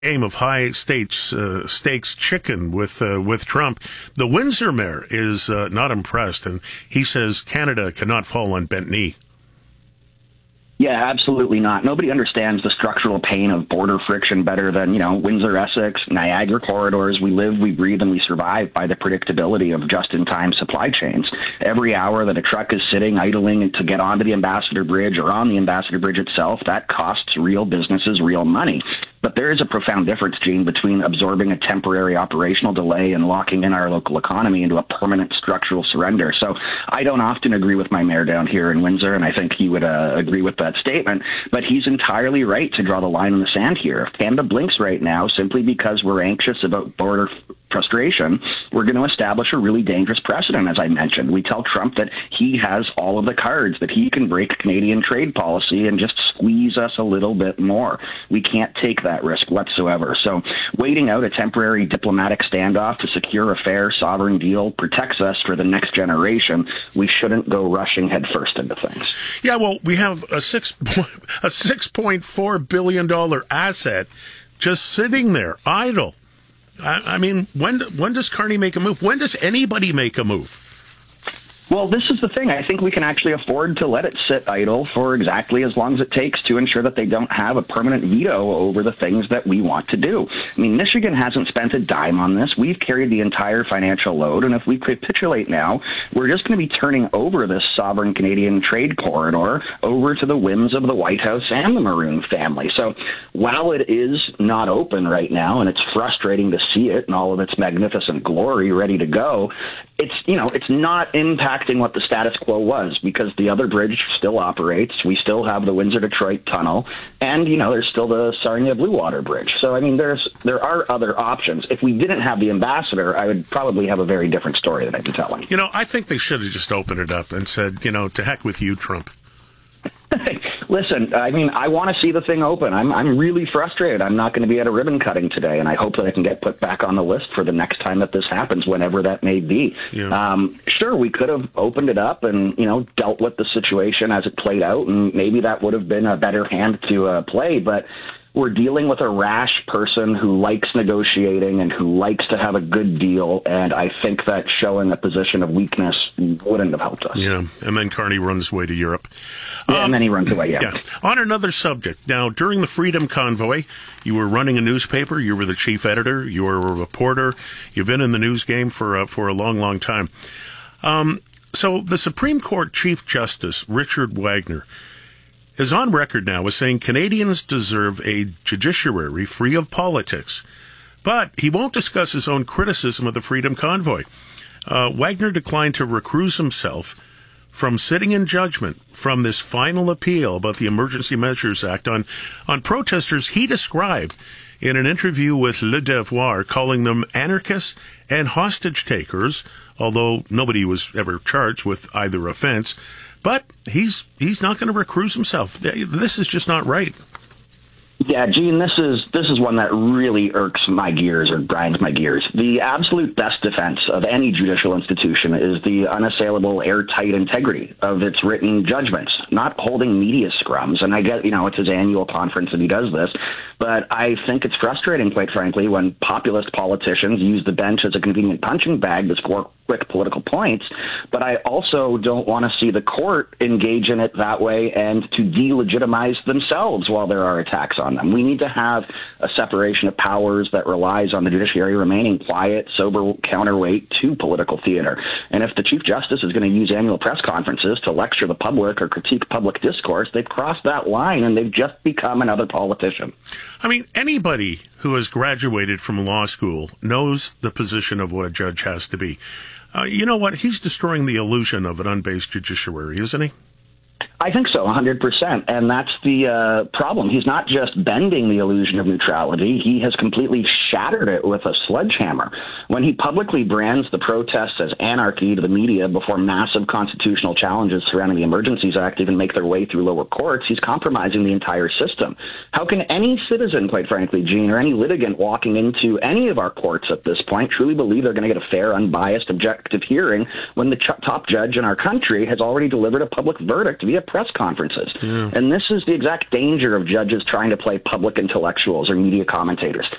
game of high stakes chicken with Trump. The Windsor mayor is not impressed, and he says Canada cannot fall on bent knee. Yeah, absolutely not. Nobody understands the structural pain of border friction better than, Windsor, Essex, Niagara corridors. We live, we breathe, and we survive by the predictability of just-in-time supply chains. Every hour that a truck is sitting, idling to get onto the Ambassador Bridge or on the Ambassador Bridge itself, that costs real businesses real money. But there is a profound difference, Gene, between absorbing a temporary operational delay and locking in our local economy into a permanent structural surrender. So I don't often agree with my mayor down here in Windsor, and I think he would agree with that statement. But he's entirely right to draw the line in the sand here. If Canada blinks right now simply because we're anxious about border frustration, we're going to establish a really dangerous precedent, as I mentioned. We tell Trump that he has all of the cards, that he can break Canadian trade policy and just squeeze us a little bit more. We can't take that risk whatsoever. So waiting out a temporary diplomatic standoff to secure a fair sovereign deal protects us for the next generation. We shouldn't go rushing headfirst into things. Yeah, well, we have a $6.4 billion asset just sitting there, idle. I mean, when does Carney make a move? When does anybody make a move? Well, this is the thing. I think we can actually afford to let it sit idle for exactly as long as it takes to ensure that they don't have a permanent veto over the things that we want to do. I mean, Michigan hasn't spent a dime on this. We've carried the entire financial load, and if we capitulate now, we're just going to be turning over this sovereign Canadian trade corridor over to the whims of the White House and the Maroon family. So while it is not open right now, and it's frustrating to see it in all of its magnificent glory ready to go, it's not impacting what the status quo was, because the other bridge still operates. We still have the Windsor-Detroit tunnel, and there's still the Sarnia-Blue Water Bridge. So I mean, there are other options. If we didn't have the ambassador, I would probably have a very different story that I'd be telling. I think they should have just opened it up and said, to heck with you, Trump. Listen, I mean, I want to see the thing open. I'm really frustrated. I'm not going to be at a ribbon cutting today, and I hope that I can get put back on the list for the next time that this happens, whenever that may be. Yeah. Sure, we could have opened it up and, dealt with the situation as it played out, and maybe that would have been a better hand to play, but we're dealing with a rash person who likes negotiating and who likes to have a good deal, and I think that showing a position of weakness wouldn't have helped us. Yeah, and then Carney runs away to Europe. And then he runs away, yeah. On another subject, now, during the Freedom Convoy, you were running a newspaper, you were the chief editor, you were a reporter, you've been in the news game for a long, long time. So the Supreme Court Chief Justice, Richard Wagner, is on record now as saying Canadians deserve a judiciary free of politics, but he won't discuss his own criticism of the Freedom Convoy. Wagner declined to recuse himself from sitting in judgment from this final appeal about the Emergency Measures Act on protesters he described in an interview with Le Devoir, calling them anarchists and hostage takers, although nobody was ever charged with either offense. But he's not going to recuse himself. This is just not right. Yeah, Gene, this is one that really irks my gears, or grinds my gears. The absolute best defense of any judicial institution is the unassailable, airtight integrity of its written judgments, not holding media scrums. And I get, it's his annual conference and he does this, but I think it's frustrating, quite frankly, when populist politicians use the bench as a convenient punching bag to score quick political points. But I also don't want to see the court engage in it that way and to delegitimize themselves while there are attacks on them. We need to have a separation of powers that relies on the judiciary remaining quiet, sober counterweight to political theater. And if the Chief Justice is going to use annual press conferences to lecture the public or critique public discourse, they've crossed that line and they've just become another politician. I mean, anybody who has graduated from law school knows the position of what a judge has to be. You know what? He's destroying the illusion of an unbased judiciary, isn't he? I think so, 100%. And that's the problem. He's not just bending the illusion of neutrality. He has completely shattered it with a sledgehammer. When he publicly brands the protests as anarchy to the media before massive constitutional challenges surrounding the Emergencies Act even make their way through lower courts, he's compromising the entire system. How can any citizen, quite frankly, Gene, or any litigant walking into any of our courts at this point truly believe they're going to get a fair, unbiased, objective hearing when the top judge in our country has already delivered a public verdict via press conferences. And this is the exact danger of judges trying to play public intellectuals or media commentators.